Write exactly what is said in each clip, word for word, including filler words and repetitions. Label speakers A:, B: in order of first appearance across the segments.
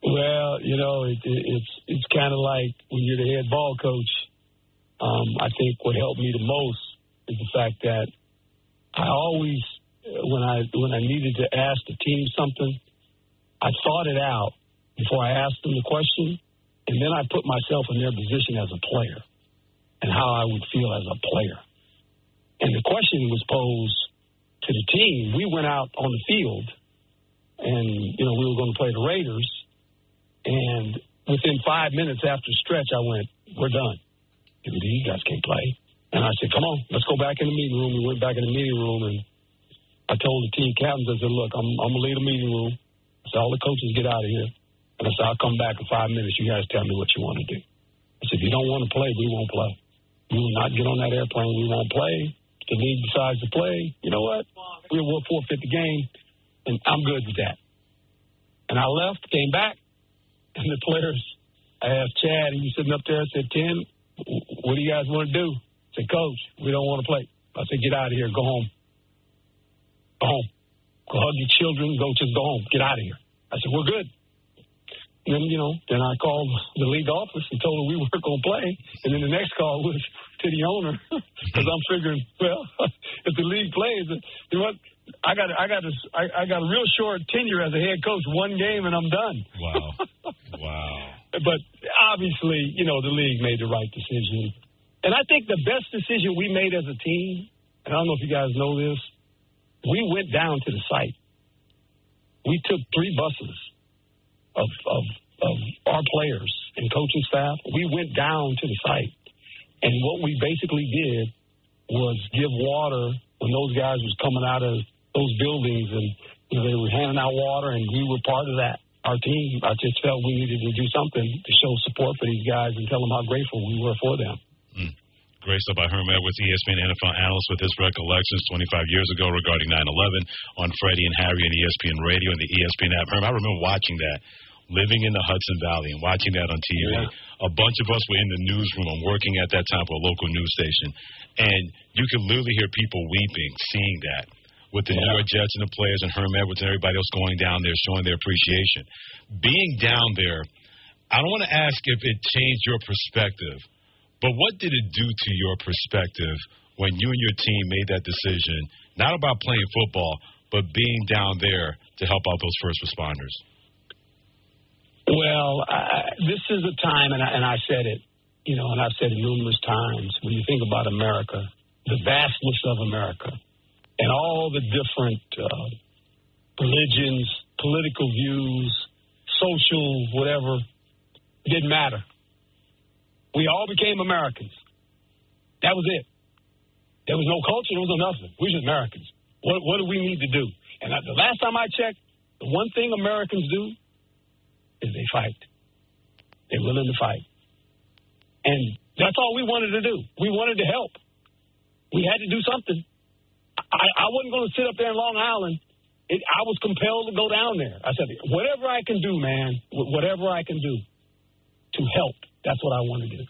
A: Well, you know, it, it, it's it's kind of like when you're the head ball coach. Um, I think what helped me the most is the fact that I always, when I when I needed to ask the team something, I thought it out before I asked them the question, and then I put myself in their position as a player and how I would feel as a player. And the question was posed to the team. We went out on the field, and, you know, we were going to play the Raiders. And within five minutes after stretch, I went, we're done. You guys can't play. And I said, come on, let's go back in the meeting room. We went back in the meeting room, and I told the team captains, I said, look, I'm, I'm going to leave the meeting room. I said, all the coaches get out of here. And I said, I'll come back in five minutes. You guys tell me what you want to do. I said, if you don't want to play, we won't play. We will not get on that airplane. We won't play. If the league decides to play, you know what? We will forfeit the game, and I'm good with that. And I left, came back, and the players, I asked Chad, he was sitting up there, I said, Tim, what do you guys want to do? I said, Coach, we don't want to play. I said, get out of here. Go home. Go home. Go hug your children. Go just go home. Get out of here. I said, we're good. And then, you know, then I called the league office and told them we weren't going to play. And then the next call was to the owner because I'm figuring, well, if the league plays, you know what? I got I got a, I, I got a real short tenure as a head coach, one game, and I'm done.
B: Wow. Wow.
A: But obviously, you know, the league made the right decision. And I think the best decision we made as a team, and I don't know if you guys know this, we went down to the site. We took three buses of, of, of our players and coaching staff. We went down to the site. And what we basically did was give water when those guys was coming out of those buildings, and you know, they were handing out water, and we were part of that. Our team, I just felt we needed to do something to show support for these guys and tell them how grateful we were for them.
B: Mm. Great stuff by Herm Edwards, E S P N N F L analyst, with his recollections twenty-five years ago regarding nine eleven on Freddie and Harry and E S P N Radio and the E S P N app. Herm, I remember watching that, living in the Hudson Valley and watching that on T V. Yeah. A bunch of us were in the newsroom. I'm working at that time for a local news station. And you could literally hear people weeping, seeing that, with the yeah. New York Jets and the players and Herm Edwards and everybody else going down there, showing their appreciation. Being down there, I don't want to ask if it changed your perspective, but what did it do to your perspective when you and your team made that decision, not about playing football, but being down there to help out those first responders?
A: Well, I, this is a time, and I, and I said it, you know, and I've said it numerous times, when you think about America, the vastness of America, and all the different uh, religions, political views, social, whatever, it didn't matter. We all became Americans. That was it. There was no culture. There was no nothing. We were just Americans. What, what do we need to do? And I, the last time I checked, the one thing Americans do is they fight. They're willing to fight. And that's all we wanted to do. We wanted to help. We had to do something. I, I wasn't going to sit up there in Long Island. It, I was compelled to go down there. I said, whatever I can do, man, whatever I can do to help, that's what I want to do.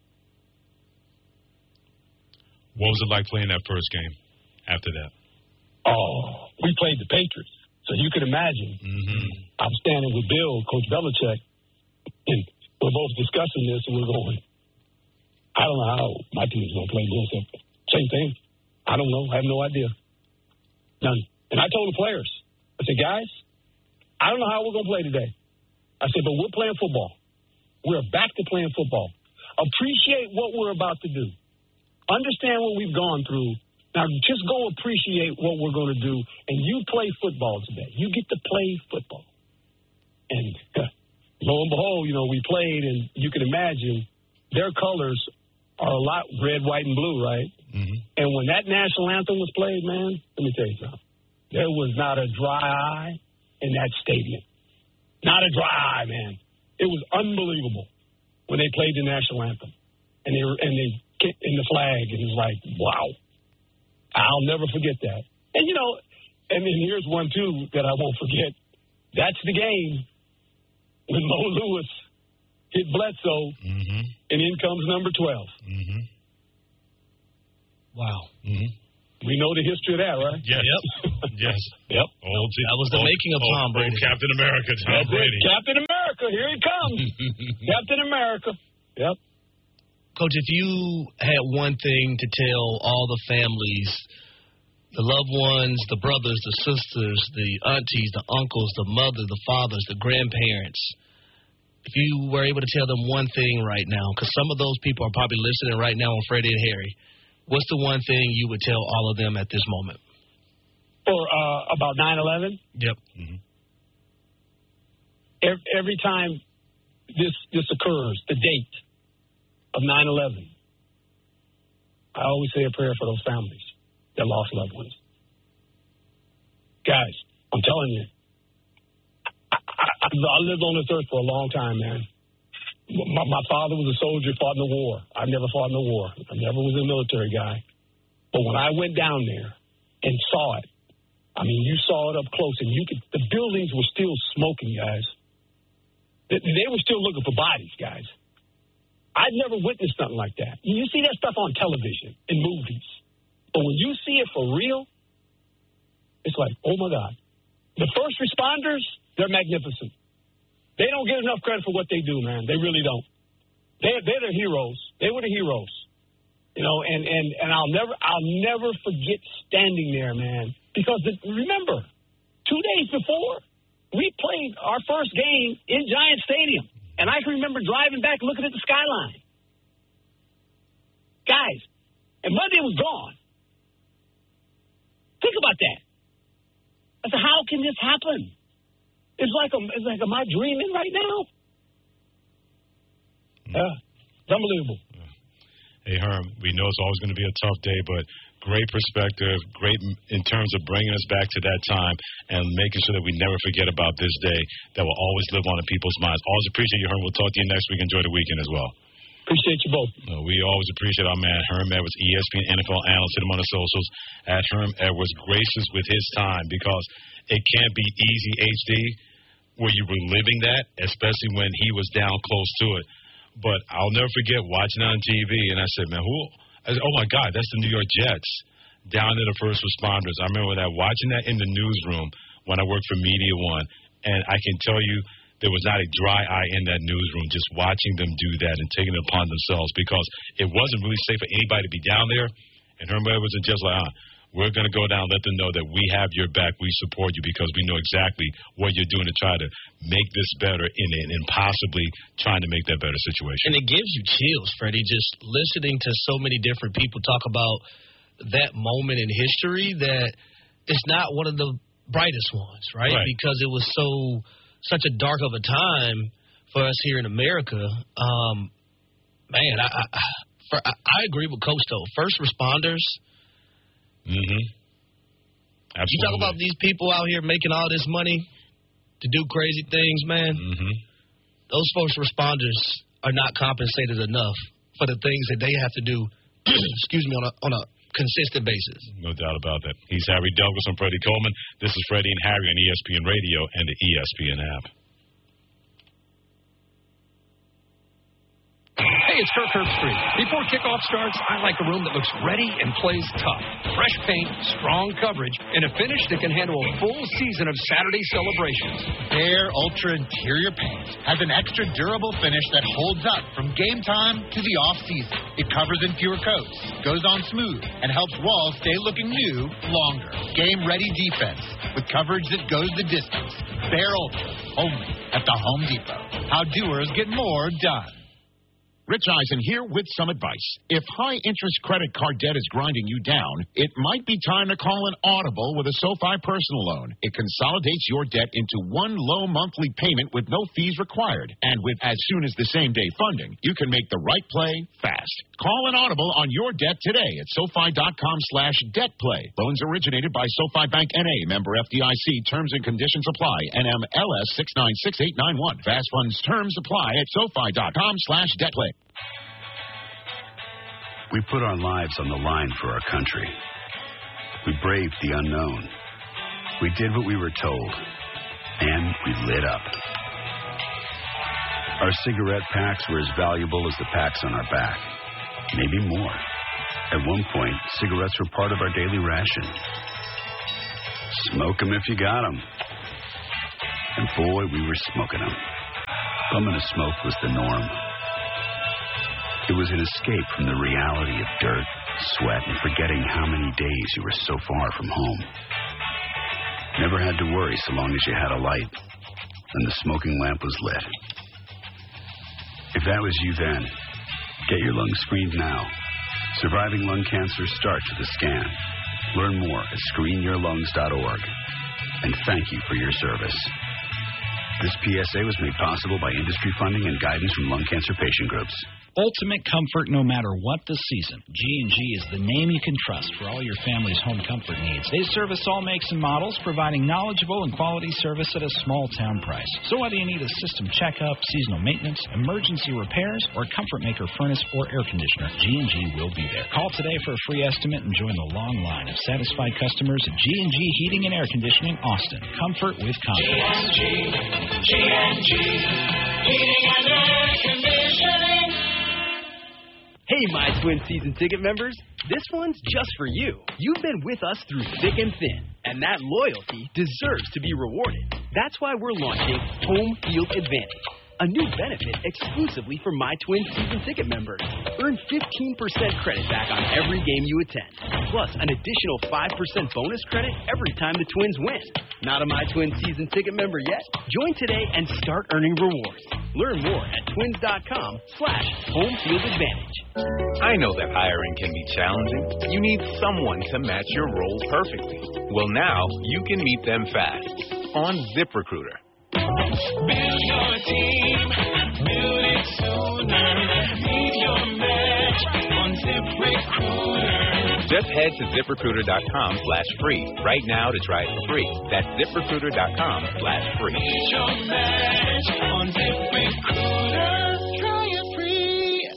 B: What was it like playing that first game after that?
A: Oh, we played the Patriots. So you can imagine, mm-hmm. I'm standing with Bill, Coach Belichick, and we're both discussing this, and we're going, I don't know how my team's going to play this. Same thing. I don't know. I have no idea. None. And I told the players, I said, guys, I don't know how we're going to play today. I said, but we're playing football. We're back to playing football. Appreciate what we're about to do. Understand what we've gone through. Now, just go appreciate what we're going to do, and you play football today. You get to play football. And uh, lo and behold, you know, we played, and you can imagine their colors are a lot red, white, and blue, right? Mm-hmm. And when that national anthem was played, man, let me tell you something. There was not a dry eye in that stadium. Not a dry eye, man. It was unbelievable when they played the national anthem. And they were, and they kicked in the flag, and it was like, wow. I'll never forget that. And, you know, and then here's one, too, that I won't forget. That's the game when Mo Lewis hit Bledsoe, mm-hmm. and in comes number twelve. Mm-hmm.
C: Wow. Mm-hmm.
A: We know the history of that, right?
B: Yes. Yep. yes.
A: Yep.
B: Old,
C: that was the
B: old,
C: making of
B: old,
C: Tom Brady.
B: Old Captain America, Tom
A: That's
B: Brady.
A: It. Captain America. America, here it comes. Captain America. Yep.
C: Coach, if you had one thing to tell all the families, the loved ones, the brothers, the sisters, the aunties, the uncles, the mothers, the fathers, the grandparents, if you were able to tell them one thing right now, because some of those people are probably listening right now on Freddie and Harry, what's the one thing you would tell all of them at this moment?
A: Or uh, about nine eleven?
C: Yep.
B: Mm-hmm.
A: Every, every time this this occurs, the date of nine eleven, I always say a prayer for those families that lost loved ones. Guys, I'm telling you, I, I, I lived on this earth for a long time, man. My, my father was a soldier, fought in the war. I never fought in the war. I never was a military guy. But when I went down there and saw it, I mean, you saw it up close, and you could. The buildings were still smoking, guys. They, they were still looking for bodies, guys. I'd never witnessed something like that. You see that stuff on television, in movies. But when you see it for real, it's like, oh, my God. The first responders, they're magnificent. They don't get enough credit for what they do, man. They really don't. They're, they're the heroes. They were the heroes. You know, and, and, and I'll never I'll never forget standing there, man. Because, the, remember, two days before, we played our first game in Giant Stadium. And I can remember driving back looking at the skyline. Guys, and Monday was gone. Think about that. I said, how can this happen? It's like, a, it's like, am I dreaming right now? Yeah, it's unbelievable.
B: Hey, Herm, we know it's always going to be a tough day, but great perspective, great in terms of bringing us back to that time and making sure that we never forget about this day that will always live on in people's minds. Always appreciate you, Herm. We'll talk to you next week. Enjoy the weekend as well.
A: Appreciate you both.
B: Uh, we always appreciate our man, Herm Edwards, E S P N N F L analyst. Hit him on the socials at Herm Edwards. Gracious with his time because it can't be easy, H D, where you were living that, especially when he was down close to it. But I'll never forget watching on T V, and I said, man, who? I said, oh, my God, that's the New York Jets down to the first responders. I remember that, watching that in the newsroom when I worked for Media One, and I can tell you there was not a dry eye in that newsroom just watching them do that and taking it upon themselves because it wasn't really safe for anybody to be down there. And Herm Edwards was just like, ah, we're going to go down, let them know that we have your back, we support you because we know exactly what you're doing to try to make this better and, and possibly trying to make that better situation.
C: And it gives you chills, Freddie, just listening to so many different people talk about that moment in history that it's not one of the brightest ones, right?
B: Right.
C: Because it was so such a dark of a time for us here in America. Um, man, I, I, for, I, I agree with Coach, though. First responders.
B: Mm-hmm. Absolutely.
C: You talk about these people out here making all this money to do crazy things, man.
B: Mm-hmm.
C: Those first responders are not compensated enough for the things that they have to do, excuse me, on a on a consistent basis.
B: No doubt about that. He's Harry Douglas and Freddie Coleman. This is Freddie and Harry on E S P N Radio and the E S P N app.
D: Hey, it's Kirk Herbstreit. Before kickoff starts, I like a room that looks ready and plays tough. Fresh paint, strong coverage, and a finish that can handle a full season of Saturday celebrations.
E: Behr Ultra Interior Paint has an extra durable finish that holds up from game time to the off-season. It covers in fewer coats, goes on smooth, and helps walls stay looking new longer. Game-ready defense with coverage that goes the distance. Behr Ultra, only at the Home Depot. How doers get more done.
F: Rich Eisen here with some advice. If high-interest credit card debt is grinding you down, it might be time to call an Audible with a SoFi personal loan. It consolidates your debt into one low monthly payment with no fees required. And with as soon as the same-day funding, you can make the right play fast. Call an Audible on your debt today at SoFi.com slash debt play. Loans originated by SoFi Bank N A, member F D I C. Terms and conditions apply. N M L S six nine six eight nine one. Fast funds terms apply at SoFi.com slash debt play.
G: We put our lives on the line for our country. We braved the unknown. We did what we were told. And we lit up. Our cigarette packs were as valuable as the packs on our back. Maybe more. At one point, cigarettes were part of our daily ration. Smoke 'em if you got 'em. And boy, we were smoking 'em. Bumming a smoke was the norm. It was an escape from the reality of dirt, sweat, and forgetting how many days you were so far from home. Never had to worry so long as you had a light and the smoking lamp was lit. If that was you then, get your lungs screened now. Surviving lung cancer starts with a scan. Learn more at screen your lungs dot org. And thank you for your service. This P S A was made possible by industry funding and guidance from lung cancer patient groups.
H: Ultimate comfort no matter what the season. G and G is the name you can trust for all your family's home comfort needs. They service all makes and models, providing knowledgeable and quality service at a small-town price. So whether you need a system checkup, seasonal maintenance, emergency repairs, or Comfort Maker furnace or air conditioner, G and G will be there. Call today for a free estimate and join the long line of satisfied customers at G and G Heating and Air Conditioning, Austin. Comfort with confidence.
I: G and G, G and G, Heating and Air Conditioning.
J: Hey, My Twin season ticket members, this one's just for you. You've been with us through thick and thin, and that loyalty deserves to be rewarded. That's why we're launching Home Field Advantage, a new benefit exclusively for My Twin season ticket members. Earn fifteen percent credit back on every game you attend, plus an additional five percent bonus credit every time the Twins win. Not a My Twin season ticket member yet? Join today and start earning rewards. Learn more at twins.com slash home field advantage.
K: I know that hiring can be challenging. You need someone to match your role perfectly. Well, now you can meet them fast on ZipRecruiter.
I: Build your team, build it sooner. Meet your match on ZipRecruiter.
K: Just head to ZipRecruiter.com slash free right now to try it for free. That's ZipRecruiter.com slash free.
I: Meet your match on ZipRecruiter. Try it free.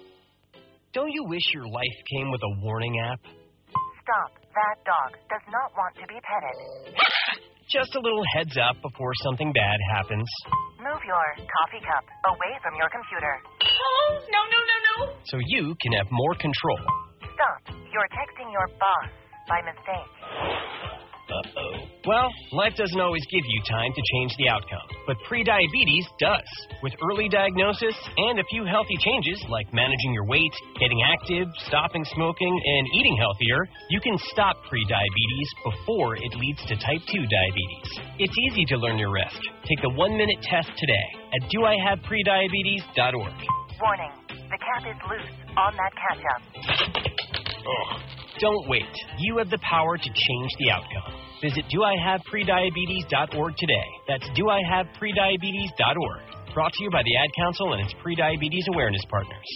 L: Don't you wish your life came with a warning app?
M: Stop. That dog does not want to be petted.
L: Just a little heads up before something bad happens.
M: Move your coffee cup away from your computer.
N: Oh, no, no, no, no.
L: So you can have more control.
M: Stop. You're texting your boss by mistake.
L: Uh-oh. Well, life doesn't always give you time to change the outcome, but prediabetes does. With early diagnosis and a few healthy changes like managing your weight, getting active, stopping smoking, and eating healthier, you can stop prediabetes before it leads to type two diabetes. It's easy to learn your risk. Take the one-minute test today at do I have prediabetes dot org.
M: Warning. The cap is loose on that ketchup.
L: Ugh. Don't wait. You have the power to change the outcome. Visit do I have prediabetes dot org today. That's do I have prediabetes dot org. Brought to you by the Ad Council and its prediabetes awareness partners.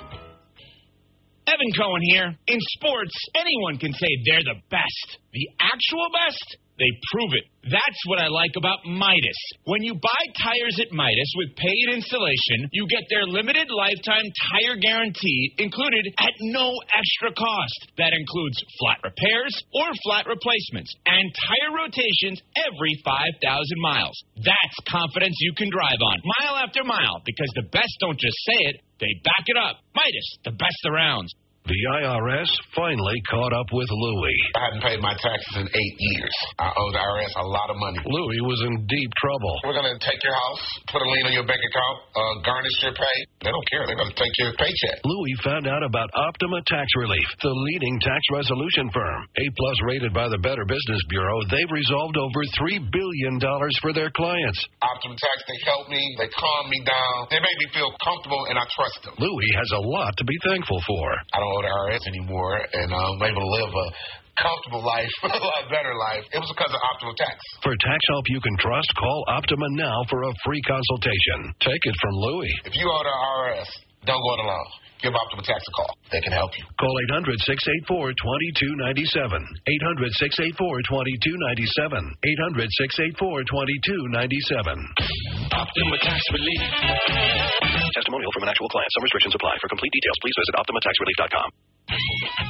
O: Evan Cohen here. In sports, anyone can say they're the best. The actual best? They prove it. That's what I like about Midas. When you buy tires at Midas with paid installation, you get their limited lifetime tire guarantee included at no extra cost. That includes flat repairs or flat replacements and tire rotations every five thousand miles. That's confidence you can drive on, mile after mile, because the best don't just say it, they back it up. Midas, the best around.
P: The I R S finally caught up with Louie.
Q: I hadn't paid my taxes in eight years. I owe the I R S a lot of money.
P: Louie was in deep trouble.
Q: We're going to take your house, put a lien on your bank account, uh, garnish your pay. They don't care. They're going to take your paycheck.
P: Louie found out about Optima Tax Relief, the leading tax resolution firm. A-plus rated by the Better Business Bureau, they've resolved over three billion dollars for their clients.
Q: Optima Tax, they help me. They calm me down. They make me feel comfortable, and I trust them.
P: Louie has a lot to be thankful for.
Q: I don't owe the I R S anymore, and I'm able to live a comfortable life, a lot better life. It was because of Optima Tax.
P: For tax help you can trust, call Optima now for a free consultation. Take it from Louie.
Q: If you owe the I R S, don't go it alone. Give Optima Tax a call. They can help you.
P: Call eight hundred, six eight four, two two nine seven. eight hundred, six eight four, two two nine seven. eight hundred, six eight four, two two nine seven.
I: Optima Tax Relief.
P: Testimonial from an actual client. Some restrictions apply. For complete details, please visit Optima Tax Relief dot com.